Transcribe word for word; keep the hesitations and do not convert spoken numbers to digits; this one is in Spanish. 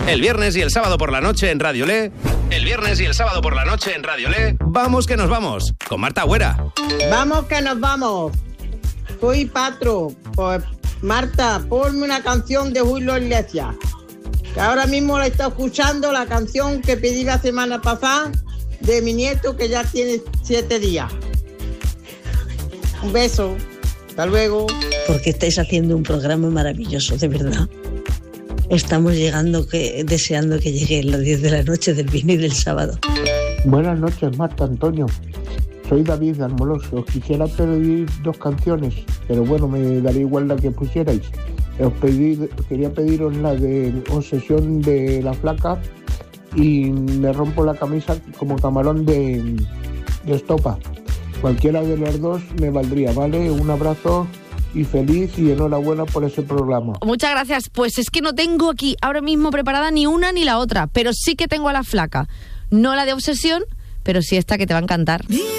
El viernes y el sábado por la noche en Radio Le. El viernes y el sábado por la noche en Radio Le. Vamos que nos vamos. Con Marta Agüera. Vamos que nos vamos. Soy Patro. Pues Marta, ponme una canción de Julio Iglesias. Que ahora mismo la está escuchando, la canción que pedí la semana pasada de mi nieto que ya tiene siete días. Un beso. Hasta luego. Porque estáis haciendo un programa maravilloso, de verdad. Estamos llegando, que, deseando que lleguen las diez de la noche del viernes y del sábado. Buenas noches, Marta, Antonio. Soy David de Almoloso. Os quisiera pedir dos canciones, pero bueno, me daría igual la que pusierais. Os pedí, quería pediros la de Obsesión de La Flaca y Me rompo la camisa como camarón de, de Estopa. Cualquiera de los dos me valdría, ¿vale? Un abrazo y feliz y enhorabuena por ese programa. Muchas gracias. Pues es que no tengo aquí ahora mismo preparada ni una ni la otra, pero sí que tengo a La Flaca. No la de Obsesión, pero sí esta que te va a encantar.